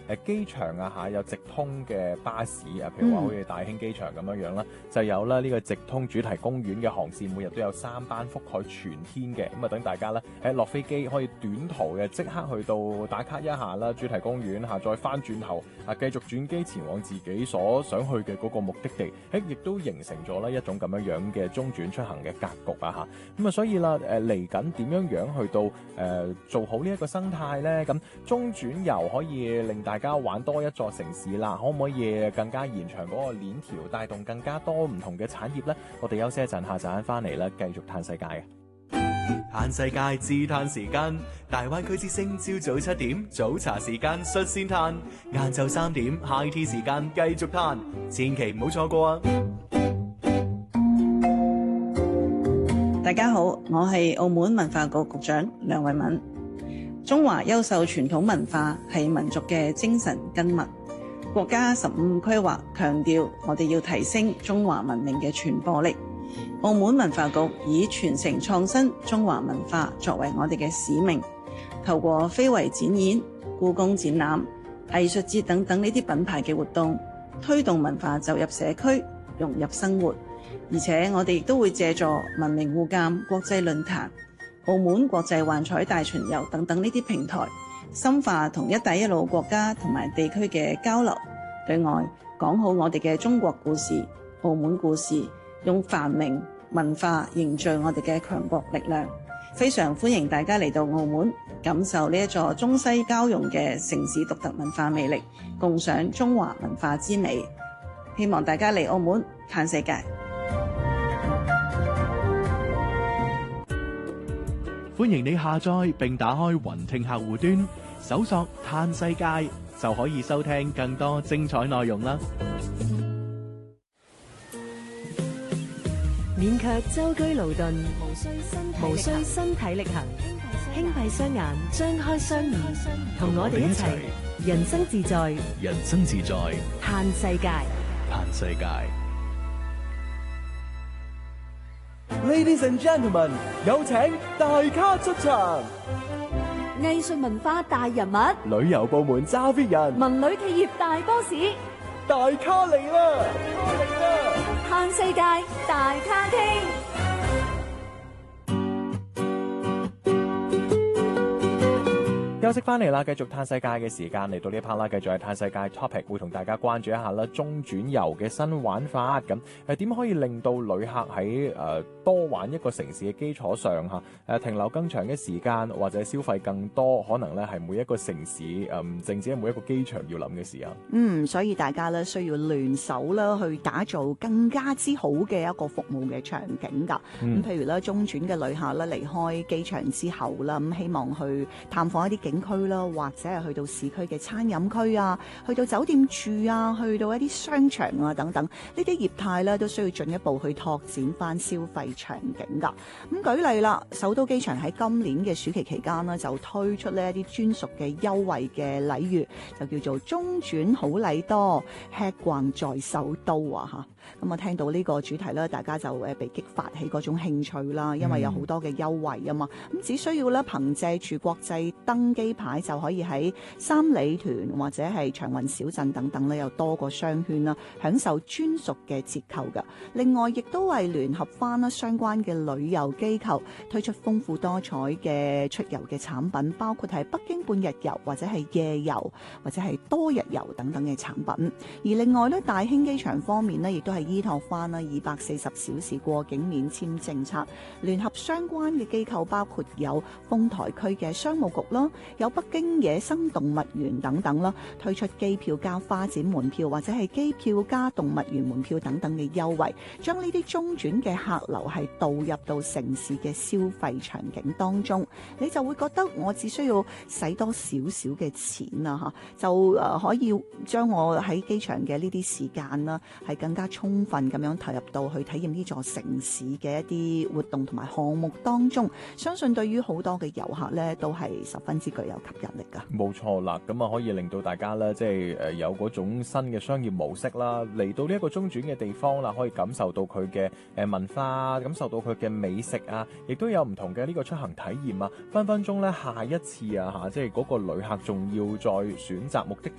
機場啊嚇有直通嘅巴士啊，譬如話好似大興機場咁樣啦，就有啦呢個直通主題公園嘅航線，每日都有3班覆蓋全天嘅，咁啊等大家咧喺落飛機可以短途嘅即刻去到打卡一下啦主題公園嚇，再翻轉頭啊繼續轉機前往自己所想去嘅嗰個目的地，亦都形成咗呢一種咁樣嘅中轉出行嘅格局啊嚇，咁啊所以啦嚟緊點樣去到做好呢一個生態呢？咁中轉遊可以令大家玩多一座城市啦，可唔可以更加延長嗰個鏈條，帶動更加多唔同嘅產業呢？我哋休息一陣，下陣翻嚟啦，繼續嘆世界嘅。 嘆世界自嘆時間，大灣區之聲朝早7點早茶時間率先嘆，晏晝3點 High Tea 時間繼續嘆，千祈唔好錯過啊！ 大家好，我係澳門文化局局長梁慧敏。中華優秀傳統文化係民族嘅精神根脈。國家15規劃強調，我哋要提升中華文明嘅傳播力。澳門文化局以傳承創新中華文化作為我哋嘅使命，透過非遺展演、故宮展覽、藝術節等等呢啲品牌嘅活動，推動文化走入社區，融入生活。而且我哋亦都會借助文明互鑒國際論壇、澳門國際幻彩大巡遊等等呢啲平台，深化同一帶一路國家同埋地區嘅交流，對外講好我哋嘅中國故事、澳門故事，用繁榮文化凝聚我哋嘅強國力量。非常歡迎大家嚟到澳門，感受呢一座中西交融嘅城市獨特文化魅力，共賞中華文化之美。希望大家嚟澳門嘆世界。 歡迎你下載並打開雲聽客戶端，搜索嘆世界就可以收聽更多精彩內容啦。 免卻舟車勞頓，無需身體力行，輕閉雙眼，張開雙耳，同我哋一齊人生自在， 人生自在， 嘆世界， 嘆世界。 Ladies and gentlemen， 有請大咖出場。 藝術文化大人物， 旅遊部門揸 fit 人， 文旅企業大 boss， 大咖嚟啦！ 嘆世界大咖傾。 休息翻嚟啦，繼續嘆世界嘅時間嚟到呢一 part 啦，繼續係嘆世界 topic， 會同大家關注一下啦，中轉遊嘅新玩法咁點可以令到旅客喺多玩一個城市嘅基礎上停留更長嘅時間，或者消費更多，可能咧係每一個城市唔淨止係每一個機場要諗嘅事啊。 所以大家咧需要聯手啦，去打造更加之好嘅一個服務嘅場景㗎。譬如咧中轉嘅旅客咧離開機場之後啦，咁希望去探訪一啲景區啦，或者係去到市區嘅餐飲區啊，去到酒店住啊，去到一啲商場啊等等，呢啲業態咧都需要進一步去拓展翻消費場景㗎。咁舉例啦，首都機場喺今年嘅暑期期間呢，就推出呢一啲專屬嘅優惠嘅禮遇，就叫做中轉好禮多，吃逛在首都啊嚇。咁啊聽到呢個主題咧，大家就被激發起嗰種興趣啦，因為有好多嘅優惠啊嘛。咁只需要咧憑借住國際登機牌就可以喺三里屯或者係長雲小鎮等等咧，有多個商圈啦，享受專屬嘅折扣㗎。另外，亦都係聯合翻啦相關嘅旅遊機構推出豐富多彩嘅出遊嘅產品，包括係北京半日遊或者係夜遊或者係多日遊等等嘅產品。而另外咧，大興機場方面呢，亦都係依託翻啦240小時過境免簽政策，聯合相關嘅機構，包括有豐台區嘅商務局啦，有北京野生動物園等等啦，推出機票加花展門票或者係機票加動物園門票等等嘅優惠，將呢啲中轉嘅客流係導入到城市嘅消費場景當中，你就會覺得我只需要使多少少嘅錢啦就可以將我喺機場嘅呢啲時間啦係更加充分咁樣投入到去體驗呢座城市嘅一啲活動同埋項目當中，相信對於好多嘅遊客咧都係十分之具有吸引力噶。 冇錯啦，咁啊可以令到大家咧即係有嗰種新嘅商業模式啦，嚟到呢一個中轉嘅地方啦，可以感受到佢嘅文化，感受到佢嘅美食啊，亦都有唔同嘅呢個出行體驗啊，分分鐘咧下一次啊即係嗰個旅客仲要再選擇目的地